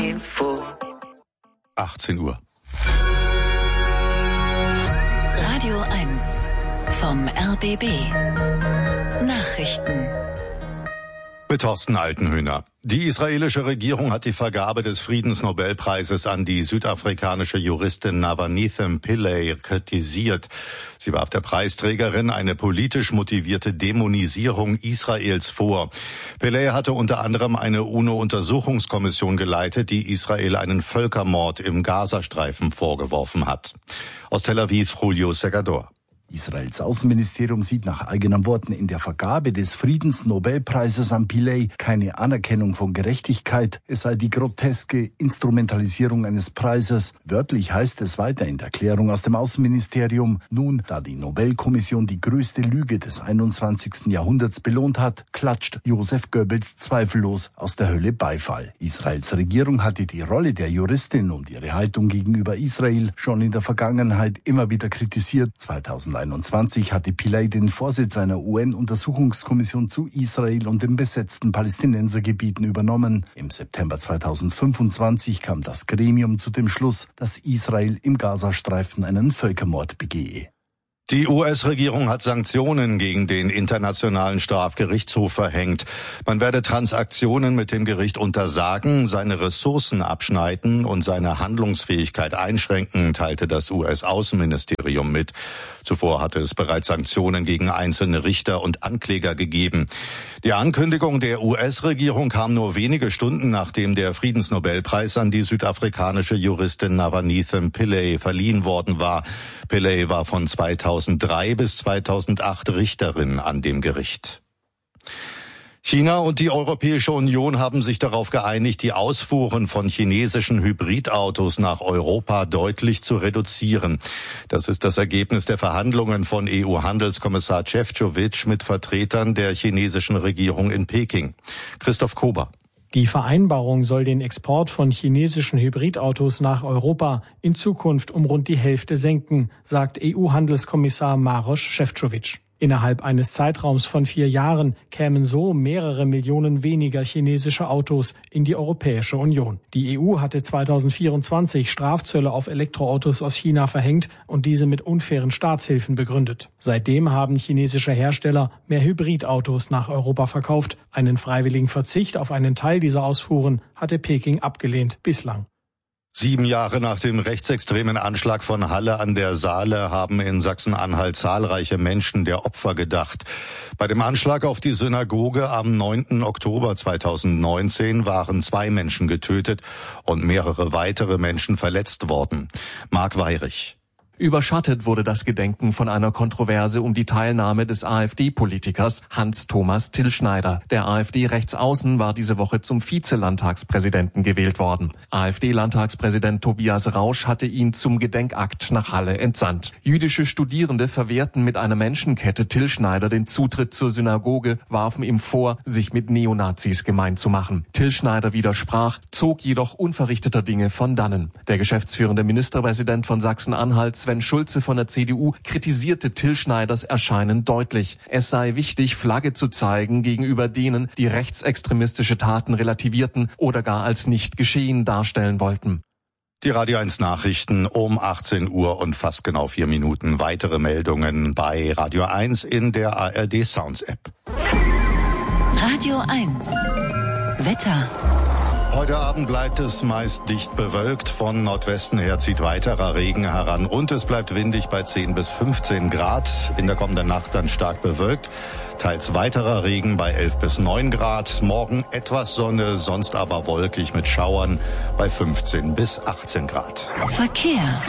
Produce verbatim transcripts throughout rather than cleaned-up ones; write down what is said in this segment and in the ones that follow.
achtzehn Uhr. Radio eins vom R B B. Nachrichten. Mit Thorsten Altenhöhner. Die israelische Regierung hat die Vergabe des Friedensnobelpreises an die südafrikanische Juristin Navanithem Pillay kritisiert. Sie warf der Preisträgerin eine politisch motivierte Dämonisierung Israels vor. Pillay hatte unter anderem eine UNO-Untersuchungskommission geleitet, die Israel einen Völkermord im Gazastreifen vorgeworfen hat. Aus Tel Aviv, Julio Segador. Israels Außenministerium sieht nach eigenen Worten in der Vergabe des Friedensnobelpreises an Pillay keine Anerkennung von Gerechtigkeit. Es sei die groteske Instrumentalisierung eines Preises. Wörtlich heißt es weiter in der Erklärung aus dem Außenministerium: Nun, da die Nobelkommission die größte Lüge des einundzwanzigsten Jahrhunderts belohnt hat, klatscht Joseph Goebbels zweifellos aus der Hölle Beifall. Israels Regierung hatte die Rolle der Juristin und ihre Haltung gegenüber Israel schon in der Vergangenheit immer wieder kritisiert. zweitausendeinundzwanzig hatte Pillay den Vorsitz einer U N-Untersuchungskommission zu Israel und den besetzten Palästinensergebieten übernommen. Im September zweitausendfünfundzwanzig kam das Gremium zu dem Schluss, dass Israel im Gazastreifen einen Völkermord begehe. Die U S-Regierung hat Sanktionen gegen den Internationalen Strafgerichtshof verhängt. Man werde Transaktionen mit dem Gericht untersagen, seine Ressourcen abschneiden und seine Handlungsfähigkeit einschränken, teilte das U S-Außenministerium mit. Zuvor hatte es bereits Sanktionen gegen einzelne Richter und Ankläger gegeben. Die Ankündigung der U S-Regierung kam nur wenige Stunden, nachdem der Friedensnobelpreis an die südafrikanische Juristin Navanithem Pillay verliehen worden war. Pillay war von zweitausenddrei bis zweitausendacht Richterin an dem Gericht. China und die Europäische Union haben sich darauf geeinigt, die Ausfuhren von chinesischen Hybridautos nach Europa deutlich zu reduzieren. Das ist das Ergebnis der Verhandlungen von E U-Handelskommissar Šefčovič mit Vertretern der chinesischen Regierung in Peking. Christoph Kober. Die Vereinbarung soll den Export von chinesischen Hybridautos nach Europa in Zukunft um rund die Hälfte senken, sagt E U-Handelskommissar Maroš Šefčovič. Innerhalb eines Zeitraums von vier Jahren kämen so mehrere Millionen weniger chinesische Autos in die Europäische Union. Die E U hatte zweitausendvierundzwanzig Strafzölle auf Elektroautos aus China verhängt und diese mit unfairen Staatshilfen begründet. Seitdem haben chinesische Hersteller mehr Hybridautos nach Europa verkauft. Einen freiwilligen Verzicht auf einen Teil dieser Ausfuhren hatte Peking abgelehnt bislang. Sieben Jahre nach dem rechtsextremen Anschlag von Halle an der Saale haben in Sachsen-Anhalt zahlreiche Menschen der Opfer gedacht. Bei dem Anschlag auf die Synagoge am neunten Oktober zweitausendneunzehn waren zwei Menschen getötet und mehrere weitere Menschen verletzt worden. Marc Weyrich. Überschattet wurde das Gedenken von einer Kontroverse um die Teilnahme des AfD-Politikers Hans-Thomas Tillschneider. Der AfD-Rechtsaußen war diese Woche zum Vizelandtagspräsidenten gewählt worden. AfD-Landtagspräsident Tobias Rausch hatte ihn zum Gedenkakt nach Halle entsandt. Jüdische Studierende verwehrten mit einer Menschenkette Tillschneider den Zutritt zur Synagoge, warfen ihm vor, sich mit Neonazis gemein zu machen. Tillschneider widersprach, zog jedoch unverrichteter Dinge von dannen. Der geschäftsführende Ministerpräsident von Sachsen-Anhalt, Sven Schulze von der C D U, kritisierte Tillschneiders Erscheinen deutlich. Es sei wichtig, Flagge zu zeigen gegenüber denen, die rechtsextremistische Taten relativierten oder gar als nicht geschehen darstellen wollten. Die Radio eins Nachrichten um achtzehn Uhr und fast genau vier Minuten. Weitere Meldungen bei Radio eins in der A R D Sounds App. Radio eins. Wetter. Heute Abend bleibt es meist dicht bewölkt. Von Nordwesten her zieht weiterer Regen heran und es bleibt windig bei zehn bis fünfzehn Grad. In der kommenden Nacht dann stark bewölkt. Teils weiterer Regen bei elf bis neun Grad. Morgen etwas Sonne, sonst aber wolkig mit Schauern bei fünfzehn bis achtzehn Grad. Verkehr.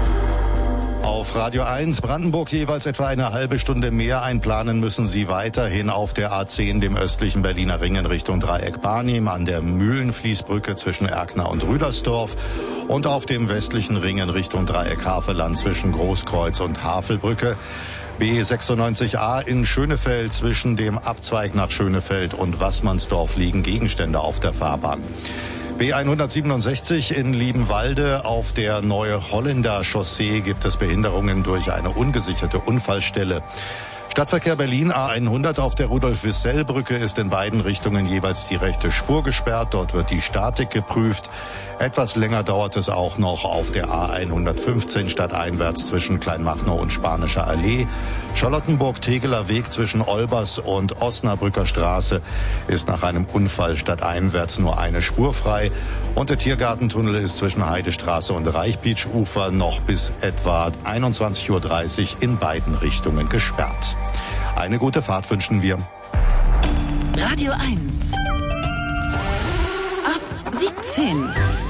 Auf Radio eins Brandenburg jeweils etwa eine halbe Stunde mehr einplanen müssen Sie weiterhin auf der A zehn, dem östlichen Berliner Ring in Richtung Dreieck Barnim, an der Mühlenfließbrücke zwischen Erkner und Rüdersdorf und auf dem westlichen Ring in Richtung Dreieck Havelland zwischen Großkreuz und Havelbrücke. B sechsundneunzig A in Schönefeld, zwischen dem Abzweig nach Schönefeld und Wassmannsdorf liegen Gegenstände auf der Fahrbahn. B hundertsiebenundsechzig in Liebenwalde auf der Neue Holländer Chaussee gibt es Behinderungen durch eine ungesicherte Unfallstelle. Stadtverkehr Berlin A hundert auf der Rudolf-Wissell-Brücke ist in beiden Richtungen jeweils die rechte Spur gesperrt. Dort wird die Statik geprüft. Etwas länger dauert es auch noch auf der A hundertfünfzehn stadteinwärts zwischen Kleinmachnow und Spanischer Allee. Charlottenburg-Tegeler Weg zwischen Olbers und Osnabrücker Straße ist nach einem Unfall stadteinwärts nur eine Spur frei. Und der Tiergartentunnel ist zwischen Heidestraße und Reichbeechufer noch bis etwa einundzwanzig Uhr dreißig in beiden Richtungen gesperrt. Eine gute Fahrt wünschen wir. Radio eins. Ab siebzehn.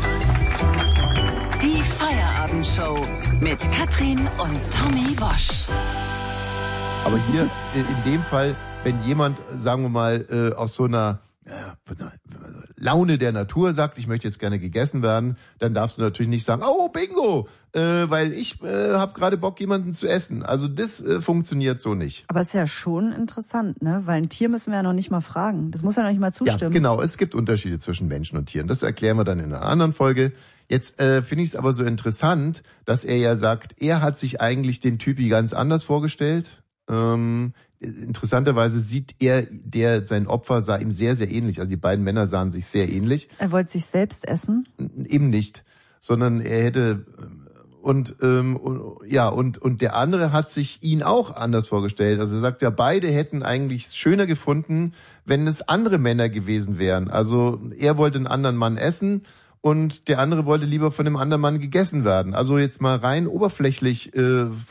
Die Feierabendshow mit Katrin und Tommy Wosch. Aber hier in dem Fall, wenn jemand, sagen wir mal, äh, aus so einer äh, Laune der Natur sagt, ich möchte jetzt gerne gegessen werden, dann darfst du natürlich nicht sagen, oh, Bingo, äh, weil ich äh, habe gerade Bock, jemanden zu essen. Also das äh, funktioniert so nicht. Aber es ist ja schon interessant, ne? Weil ein Tier müssen wir ja noch nicht mal fragen. Das muss ja noch nicht mal zustimmen. Ja, genau. Es gibt Unterschiede zwischen Menschen und Tieren. Das erklären wir dann in einer anderen Folge. Jetzt äh, finde ich es aber so interessant, dass er ja sagt, er hat sich eigentlich den Typi ganz anders vorgestellt. Ähm, interessanterweise sieht er, der sein Opfer sah ihm sehr, sehr ähnlich. Also die beiden Männer sahen sich sehr ähnlich. Er wollte sich selbst essen? Eben nicht, sondern er hätte und ähm, und, ja und und der andere hat sich ihn auch anders vorgestellt. Also er sagt ja, beide hätten eigentlich es schöner gefunden, wenn es andere Männer gewesen wären. Also er wollte einen anderen Mann essen und der andere wollte lieber von einem anderen Mann gegessen werden. Also jetzt mal rein oberflächlich äh,